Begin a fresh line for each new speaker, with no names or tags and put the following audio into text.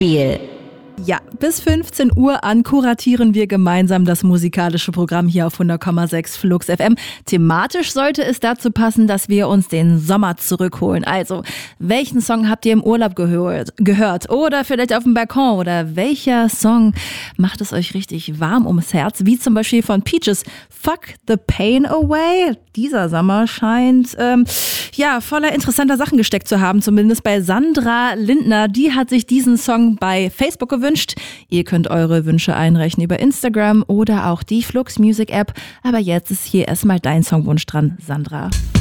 Ja, bis 15 Uhr kuratieren wir gemeinsam das musikalische Programm hier auf 100,6 Flux FM. Thematisch sollte es dazu passen, dass wir uns den Sommer zurückholen. Also, welchen Song habt ihr im Urlaub gehört? Oder vielleicht auf dem Balkon? Oder welcher Song macht es euch richtig warm ums Herz? Wie zum Beispiel von Peaches, Fuck the Pain Away. Dieser Sommer scheint voller interessanter Sachen gesteckt zu haben. Zumindest bei Sandra Lindner. Die hat sich diesen Song bei Facebook gewünscht. Ihr könnt eure Wünsche einreichen über Instagram oder auch die Flux Music App. Aber jetzt ist hier erstmal dein Songwunsch dran, Sandra.